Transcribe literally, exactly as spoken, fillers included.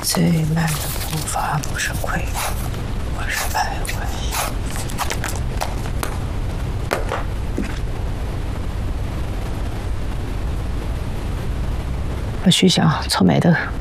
最慢的步伐不是溃败，而是徘徊。我徐想，臭美的。